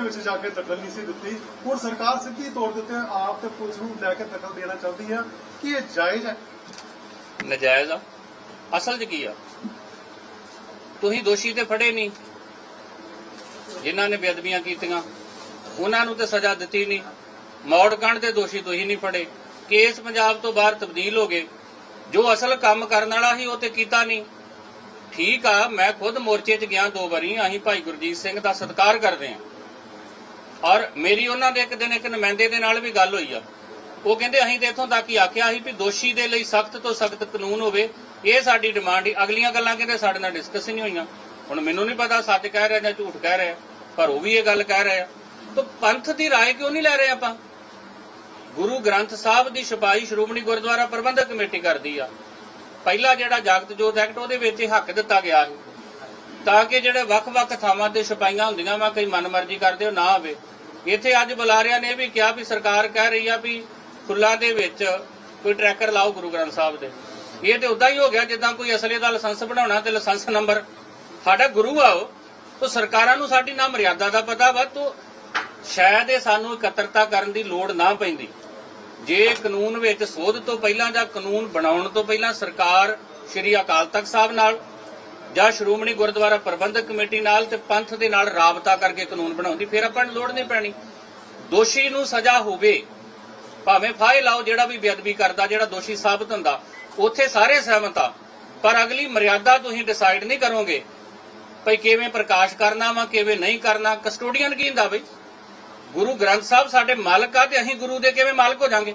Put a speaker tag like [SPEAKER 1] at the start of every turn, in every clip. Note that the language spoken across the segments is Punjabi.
[SPEAKER 1] ਵਿੱਚ ਜਾ ਕੇ ਦਖਲ ਨਹੀਂ ਸੀ ਦਿੱਤੀ। ਹੁਣ ਸਰਕਾਰ ਸਿੱਧੀ ਤੌਰ ਦੇ ਉੱਤੇ ਆਪ ਤੇ ਪੁਲਿਸ ਨੂੰ ਲੈ ਕੇ ਦਖਲ ਦੇਣਾ ਚਾਹੁੰਦੀ ਹੈ ਕਿ ਇਹ ਜਾਇਜ਼ ਹੈ
[SPEAKER 2] ਨਜਾਇਜ਼ ਆ। ਅਸਲ 'ਚ ਕੀ ਆ, ਤੁਸੀਂ ਦੋਸ਼ੀ ਤੇ ਫੜੇ ਨਹੀਂ, ਜਿਨ੍ਹਾਂ ਨੇ ਬੇਅਦਬੀਆਂ ਕੀਤੀਆਂ ਉਹਨਾਂ ਨੂੰ ਤੇ ਸਜ਼ਾ ਦਿੱਤੀ ਨਹੀਂ। ਮੌੜ ਕਾਂਡ ਦੇ ਦੋਸ਼ੀ ਤੁਸੀਂ ਨਹੀਂ ਫੜੇ। ਕੇਸ ਪੰਜਾਬ ਤੋਂ ਬਾਹਰ ਤਬਦੀਲ ਹੋ ਗਏ। ਜੋ ਅਸਲ ਕੰਮ ਕਰਨ ਵਾਲਾ ਸੀ ਉਹ ਤੇ ਕੀਤਾ ਨਹੀਂ। ਠੀਕ ਆ, ਮੈਂ ਖੁਦ ਮੋਰਚੇ 'ਚ ਗਿਆ 2 ਵਾਰੀ। ਅਸੀਂ ਭਾਈ ਗੁਰਜੀਤ ਸਿੰਘ ਦਾ ਸਤਿਕਾਰ ਕਰਦੇ ਹਾਂ ਔਰ ਮੇਰੀ ਉਹਨਾਂ ਦੇ ਇੱਕ ਦਿਨ ਇੱਕ ਨੁਮਾਇੰਦੇ ਦੇ ਨਾਲ ਵੀ ਗੱਲ ਹੋਈ ਆ। ਉਹ ਕਹਿੰਦੇ ਅਸੀਂ ਤੇ ਇੱਥੋਂ ਤੱਕ ਹੀ ਆਖਿਆ ਸੀ ਵੀ ਦੋਸ਼ੀ ਦੇ ਲਈ ਸਖਤ ਤੋਂ ਸਖਤ ਕਾਨੂੰਨ ਹੋਵੇ, ਇਹ ਸਾਡੀ ਡਿਮਾਂਡ ਹੀ। ਅਗਲੀਆਂ ਗੱਲਾਂ ਕਹਿੰਦੇ ਸਾਡੇ ਨਾਲ ਡਿਸਕਸ ਹੀ ਨਹੀਂ ਹੋਈਆਂ। ਹੁਣ ਮੈਨੂੰ ਨਹੀਂ ਪਤਾ ਸੱਚ ਕਹਿ ਰਿਹਾ ਜਾਂ ਝੂਠ ਕਹਿ ਰਿਹਾ, ਪਰ ਉਹ ਵੀ ਇਹ ਗੱਲ ਕਹਿ ਰਹੇ ਆ। ਤਾਂ ਪੰਥ ਦੀ ਰਾਏ ਕਿਉਂ ਨਹੀਂ ਲੈ ਰਹੇ ਆਪਾਂ? ਗੁਰੂ ਗ੍ਰੰਥ ਸਾਹਿਬ ਦੀ ਛਪਾਈ ਸ਼੍ਰੋਮਣੀ ਗੁਰਦੁਆਰਾ ਪ੍ਰਬੰਧਕ ਕਮੇਟੀ ਕਰਦੀ ਆ। ਪਹਿਲਾ ਜਿਹੜਾ ਜਗਤ ਜੋਤ ਐਕਟ ਉਹਦੇ ਵਿੱਚ ਹੱਕ ਦਿੱਤਾ ਗਿਆ ਹੈ ਤਾਂ ਕਿ ਜਿਹੜੇ ਵੱਖ-ਵੱਖ ਥਾਵਾਂ ਤੇ ਛਪਾਈਆਂ ਹੁੰਦੀਆਂ ਵਾ ਕਈ ਮਨਮਰਜ਼ੀ ਕਰਦੇ ਹੋ ਨਾ ਹੋਵੇ। ਇੱਥੇ ਅੱਜ ਬੁਲਾਰਿਆਂ ਨੇ ਵੀ ਕਿਹਾ ਵੀ ਸਰਕਾਰ ਕਹਿ ਰਹੀ ਆ ਵੀ ਫੁੱਲਾਂ ਦੇ ਵਿੱਚ ਕੋਈ ਟਰੈਕਰ ਲਾਓ ਗੁਰੂ ਗ੍ਰੰਥ ਸਾਹਿਬ ਦੇ। ਇਹ ਤੇ ਉਦਾਂ ਹੀ ਹੋ ਗਿਆ ਜਿੱਦਾਂ ਕੋਈ ਅਸਲੇ ਦਾ ਲਾਇਸੈਂਸ ਬਣਾਉਣਾ ਤੇ ਲਾਇਸੈਂਸ ਨੰਬਰ। ਸਾਡਾ ਗੁਰੂ ਆ ਉਹ। ਤਾਂ ਸਰਕਾਰਾਂ ਨੂੰ ਸਾਡੀ ਨਾ ਮਰਿਆਦਾ ਦਾ ਪਤਾ ਵਾ, ਤਾਂ ਸ਼ਾਇਦ ਇਹ ਸਾਨੂੰ ਇਕੱਤਰਤਾ ਕਰਨ ਦੀ ਲੋੜ ਨਾ ਪੈਂਦੀ ਜੇ ਕਾਨੂੰਨ ਵਿੱਚ ਸੋਧ ਤੋਂ ਪਹਿਲਾਂ ਜਾਂ ਕਾਨੂੰਨ ਬਣਾਉਣ ਤੋਂ ਪਹਿਲਾਂ ਸਰਕਾਰ ਸ਼੍ਰੀ ਅਕਾਲ ਤਖਤ ਸਾਹਿਬ ਨਾਲ ਜਾਂ ਸ਼੍ਰੋਮਣੀ ਗੁਰਦੁਆਰਾ ਪ੍ਰਬੰਧਕ ਕਮੇਟੀ ਨਾਲ ਤੇ ਪੰਥ ਦੇ ਨਾਲ ਰਾਬਤਾ ਕਰਕੇ ਕਾਨੂੰਨ ਬਣਾਉਂਦੀ, ਫਿਰ ਆਪਾਂ ਨੂੰ ਲੋੜ ਨਹੀਂ ਪੈਣੀ। ਦੋਸ਼ੀ ਨੂੰ ਸਜ਼ਾ ਹੋਵੇ, ਭਾਵੇਂ ਫਾਹੇ ਲਾਓ ਜਿਹੜਾ ਵੀ ਬੇਅਦਬੀ ਕਰਦਾ, ਜਿਹੜਾ ਦੋਸ਼ੀ ਸਾਬਤ ਹੁੰਦਾ, ਉੱਥੇ ਸਾਰੇ ਸਹਿਮਤ ਆ। ਪਰ ਅਗਲੀ ਮਰਿਆਦਾ ਤੁਸੀਂ ਡਿਸਾਈਡ ਨਹੀਂ ਕਰੋਗੇ ਭਈ ਕਿਵੇਂ ਪ੍ਰਕਾਸ਼ ਕਰਨਾ ਵਾ ਕਿਵੇਂ ਨਹੀਂ ਕਰਨਾ। ਕਸਟੋਡੀਅਨ ਕੀ ਹੁੰਦਾ ਬਈ? ਗੁਰੂ ਗ੍ਰੰਥ ਸਾਹਿਬ ਸਾਡੇ ਮਾਲਕ ਆ ਤੇ ਅਸੀਂ ਗੁਰੂ ਦੇ ਕਿਵੇਂ ਮਾਲਕ ਹੋ ਜਾਾਂਗੇ?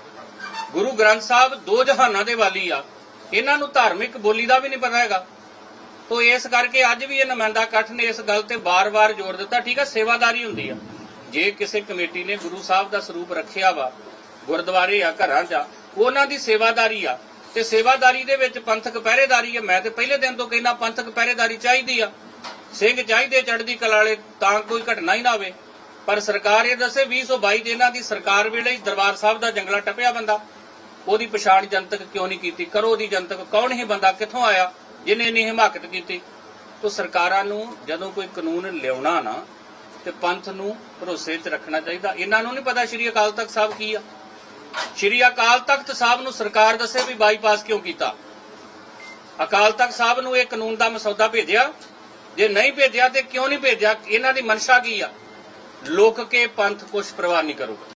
[SPEAKER 2] ਗੁਰੂ ਗ੍ਰੰਥ ਸਾਹਿਬ 2 ਜਹਾਨਾਂ ਦੇ ਵਾਲੀ ਆ। ਇਹਨਾਂ ਨੂੰ ਧਾਰਮਿਕ ਬੋਲੀ ਦਾ ਵੀ ਨਹੀਂ ਪਤਾ ਹੈਗਾ। ਤੋ ਇਸ ਕਰਕੇ ਅੱਜ ਵੀ ਇਹ ਨੁਮਾਇੰਦਾ ਇਕੱਠ ਨੇ ਇਸ ਗੱਲ ਤੇ ਵਾਰ-ਵਾਰ ਜ਼ੋਰ ਦਿੱਤਾ। ਠੀਕ ਆ, ਸੇਵਾਦਾਰੀ ਹੁੰਦੀ ਆ। ਜੇ ਕਿਸੇ ਕਮੇਟੀ ਨੇ ਗੁਰੂ ਸਾਹਿਬ ਦਾ ਸਰੂਪ ਰੱਖਿਆ ਵਾ, ਗੁਰਦੁਆਰੇ ਆ ਘਰਾਂ 'ਚ, ਉਹਨਾਂ ਦੀ ਸੇਵਾਦਾਰੀ ਆ ਤੇ ਸੇਵਾਦਾਰੀ ਦੇ ਵਿੱਚ ਪੰਥਕ ਪਹਿਰੇਦਾਰੀ ਹੈ। ਮੈਂ ਤੇ ਪਹਿਲੇ ਦਿਨ ਤੋਂ ਕਹਿੰਦਾ ਪੰਥਕ ਪਹਿਰੇਦਾਰੀ ਚਾਹੀਦੀ ਆ। ਸਿੰਘ ਚਾਹੀਦੇ ਚੜ੍ਹਦੀ ਕਲਾ ਵਾਲੇ, ਤਾਂ ਕੋਈ ਘਟਨਾ ਹੀ ਨਾ ਹੋਵੇ। ਪਰ ਸਰਕਾਰ ਇਹ ਦੱਸੇ 2022 ਦੇ ਇਹਨਾਂ ਦੀ ਸਰਕਾਰ ਵੇਲੇ ਹੀ ਦਰਬਾਰ ਸਾਹਿਬ ਦਾ ਜੰਗਲਾ ਟੱਪਿਆ ਬੰਦਾ, ਉਹਦੀ ਪਛਾਣ ਜਨਤਕ ਕਿਉਂ ਨਹੀਂ ਕੀਤੀ? ਕਰੋ ਉਹਦੀ ਜਨਤਕ, ਕੌਣ ਇਹ ਬੰਦਾ, ਕਿੱਥੋਂ ਆਇਆ ਜਿਹਨੇ ਇੰਨੀ ਹਿਮਾਕਤ ਕੀਤੀ? ਤਾਂ ਸਰਕਾਰਾਂ ਨੂੰ ਜਦੋਂ ਕੋਈ ਕਾਨੂੰਨ ਲਿਆਉਣਾ ਨਾ ਤੇ ਪੰਥ ਨੂੰ ਭਰੋਸੇ 'ਚ ਰੱਖਣਾ ਚਾਹੀਦਾ। ਇਹਨਾਂ ਨੂੰ ਨਹੀਂ ਪਤਾ ਸ਼੍ਰੀ ਅਕਾਲ ਤਖਤ ਸਾਹਿਬ ਕੀ ਆ। ਸ਼੍ਰੀ ਅਕਾਲ ਤਖਤ ਸਾਹਿਬ ਨੂੰ ਸਰਕਾਰ ਦੱਸੇ ਵੀ ਬਾਈਪਾਸ ਕਿਉਂ ਕੀਤਾ। ਅਕਾਲ ਤਖਤ ਸਾਹਿਬ ਨੂੰ ਇਹ ਕਾਨੂੰਨ ਦਾ ਮਸੌਦਾ ਭੇਜਿਆ? ਜੇ ਨਹੀਂ ਭੇਜਿਆ ਤੇ ਕਿਉਂ ਨਹੀਂ ਭੇਜਿਆ? ਇਹਨਾਂ ਦੀ ਮਨਸ਼ਾ ਕੀ ਆ? ਲੋਕ ਕੇ ਪੰਥ ਕੁਛ ਪਰਵਾਹ ਨਹੀਂ ਕਰੂਗਾ।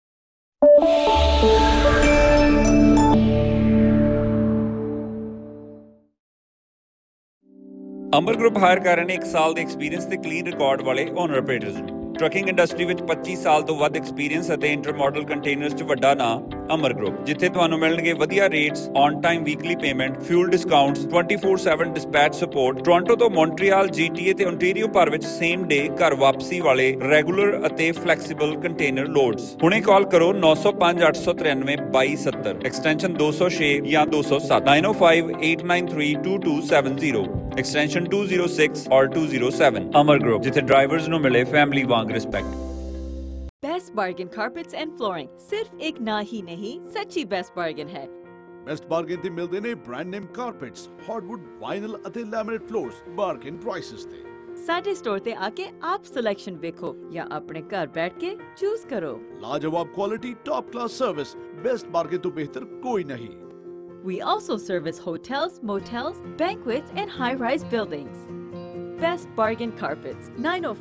[SPEAKER 3] ਅਮਰ ਗਰੁੱਪ ਹਾਇਰ ਕਰ ਰਹੇ ਨੇ 1 ਸਾਲ ਦੇ ਐਕਸਪੀਰੀਅੰਸ ਤੇ ਕਲੀਨ ਰਿਕਾਰਡ ਵਾਲੇ ਓਨਰ ਆਪਰੇਟਰਸ ਨੂੰ। ਟਰੱਕਿੰਗ ਇੰਡਸਟਰੀ ਵਿੱਚ 25 ਸਾਲ ਤੋਂ ਵੱਧ ਐਕਸਪੀਰੀਅੰਸ ਅਤੇ ਇੰਟਰ ਮਾਡਲ ਕੰਟੇਨਰਸ 'ਚ ਵੱਡਾ ਨਾਮ ਅਮਰ ਗਰੁੱਪ, ਜਿੱਥੇ ਤੁਹਾਨੂੰ ਮਿਲਣਗੇ ਵਧੀਆ rates, on time weekly payment, fuel discounts, 24/7 dispatch support. Toronto ਤੋਂ ਮੌਂਟਰੀਅਲ, GTA ਤੇ ਓਨਟਾਰੀਓ ਭਰ ਵਿੱਚ ਸੇਮ ਡੇ ਘਰ ਵਾਪਸੀ ਵਾਲੇ ਰੈਗੂਲਰ ਅਤੇ ਫਲੈਕਸੀਬਲ ਕੰਟੇਨਰ ਲੋਡਸ। ਹੁਣੇ ਕਾਲ ਕਰੋ 905 893 2270, ਐਕਸਟੈਂਸ਼ਨ 206 ਜਾਂ 207, 9058932270, extension 206 or 207। Amar Group, जिथे ड्राइवर्स नु मिले family Wang respect.
[SPEAKER 4] Best bargain carpets and flooring सिर्फ एक ना ही नहीं, सच्ची बेस्ट बार्गेन है।
[SPEAKER 5] बेस्ट बार्गेन ते मिलदे ने brand name carpets, hardwood, vinyl ਅਤੇ ਲੈਮੀਨੇਟ ਫਲੋਰਸ ਬਾਰਗੇਨ ਪ੍ਰਾਈसेस ਤੇ।
[SPEAKER 4] ਸਾਡੇ ਸਟੋਰ ਤੇ ਆਕੇ ਆਪ ਸਿਲੈਕਸ਼ਨ ਵੇਖੋ ਜਾਂ ਆਪਣੇ ਘਰ ਬੈਠ ਕੇ ਚੂਜ਼ ਕਰੋ।
[SPEAKER 5] ਲਾਜਵਾਬ quality, top class service, best bargain ਤੋਂ ਬਿਹਤਰ ਕੋਈ ਨਹੀਂ।
[SPEAKER 4] We also service hotels, motels, banquets and high-rise buildings. Best Bargain Carpets,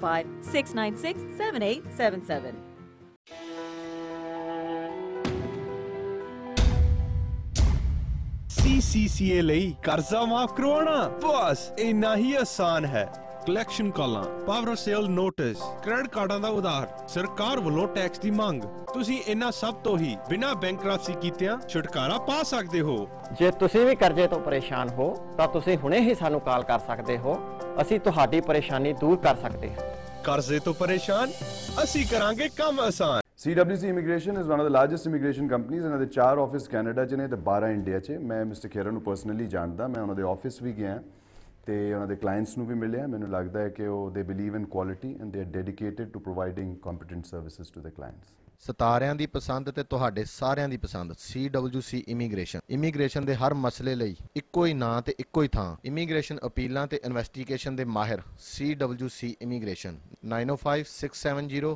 [SPEAKER 4] 905-696-7877.
[SPEAKER 6] CCCA ਲਈ ਕਰਜ਼ਾ ਮਾਫ ਕਰਵਾਉਣਾ ਬਸ ਇੰਨਾ ਹੀ ਆਸਾਨ ਹੈ। ਕਲੈਕਸ਼ਨ ਕਾਲਾਂ, ਪਾਵਰ ਸੇਲ ਨੋਟਿਸ, ਕ੍ਰੈਡਿਟ ਕਾਰਡਾਂ ਦਾ ਉਧਾਰ, ਸਰਕਾਰ ਵੱਲੋਂ ਟੈਕਸ ਦੀ ਮੰਗ, ਤੁਸੀਂ ਇਹਨਾਂ ਸਭ ਤੋਂ ਹੀ ਬਿਨਾਂ ਬੈਂਕਰਪਸੀ ਕੀਤਿਆਂ ਛੁਟਕਾਰਾ ਪਾ ਸਕਦੇ ਹੋ।
[SPEAKER 7] ਜੇ ਤੁਸੀਂ ਵੀ ਕਰਜ਼ੇ ਤੋਂ ਪਰੇਸ਼ਾਨ ਹੋ ਤਾਂ ਤੁਸੀਂ ਹੁਣੇ ਹੀ ਸਾਨੂੰ ਕਾਲ ਕਰ ਸਕਦੇ ਹੋ। ਅਸੀਂ ਤੁਹਾਡੀ ਪਰੇਸ਼ਾਨੀ ਦੂਰ ਕਰ ਸਕਦੇ ਹਾਂ।
[SPEAKER 6] ਕਰਜ਼ੇ ਤੋਂ ਪਰੇਸ਼ਾਨ, ਅਸੀਂ ਕਰਾਂਗੇ ਕੰਮ ਆਸਾਨ।
[SPEAKER 8] CWC Immigration is one of the largest immigration companies। ਇਹਨਾਂ ਦੇ 4 ਆਫਿਸ ਕੈਨੇਡਾ 'ਚ ਨੇ ਤੇ 12 ਇੰਡੀਆ 'ਚ। ਮੈਂ ਮਿਸਟਰ ਖੇਰਾ ਨੂੰ ਪਰਸਨਲੀ ਜਾਣਦਾ, ਮੈਂ ਉਹਨਾਂ ਦੇ ਆਫਿਸ ਵੀ ਗਿਆ ਤੇ ਉਹਨਾਂ ਦੇ ਕਲਾਇੰਟਸ ਨੂੰ ਵੀ ਮਿਲਿਆ। ਮੈਨੂੰ ਲੱਗਦਾ ਹੈ ਕਿ ਉਹ ਦੇ believe in quality and they are dedicated to providing competent services to the clients.
[SPEAKER 9] ਸਿਤਾਰਿਆਂ ਦੀ ਪਸੰਦ ਤੇ ਤੁਹਾਡੇ ਸਾਰਿਆਂ ਦੀ ਪਸੰਦ CWC ਇਮੀਗ੍ਰੇਸ਼ਨ ਦੇ ਹਰ ਮਸਲੇ ਲਈ ਇੱਕੋ ਹੀ ਨਾਂ ਤੇ ਇੱਕੋ ਹੀ ਥਾਂ। ਇਮੀਗ੍ਰੇਸ਼ਨ ਅਪੀਲਾਂ ਤੇ ਇਨਵੈਸਟੀਗੇਸ਼ਨ ਦੇ ਮਾਹਿਰ CWC ਇਮੀਗ੍ਰੇਸ਼ਨ 905670